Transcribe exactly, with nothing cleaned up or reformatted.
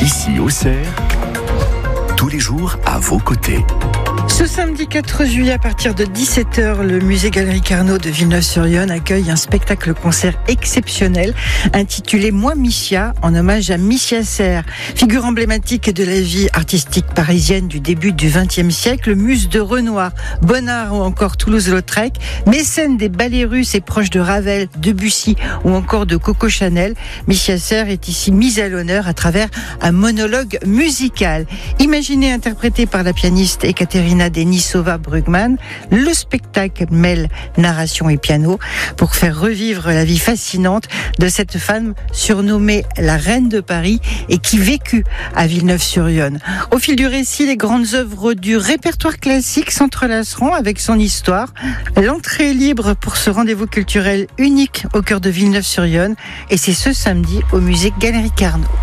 Ici Auxerre, tous les jours à vos côtés. Ce samedi quatre juillet à partir de dix-sept heures, le musée Galerie Carnot de Villeneuve-sur-Yonne accueille un spectacle-concert exceptionnel intitulé Moi Missia, en hommage à Missia Serres, figure emblématique de la vie artistique parisienne du début du vingtième siècle, muse de Renoir, Bonnard ou encore Toulouse-Lautrec, mécène des ballets russes et proche de Ravel, Debussy ou encore de Coco Chanel. Missia Serres est ici mise à l'honneur à travers un monologue musical. Imaginé, interprété par la pianiste Ekaterina Denisova-Brugman, le spectacle mêle narration et piano pour faire revivre la vie fascinante de cette femme surnommée la Reine de Paris et qui vécut à Villeneuve-sur-Yonne. Au fil du récit, les grandes œuvres du répertoire classique s'entrelaceront avec son histoire. L'entrée est libre pour ce rendez-vous culturel unique au cœur de Villeneuve-sur-Yonne et c'est ce samedi au musée Galerie Carnot.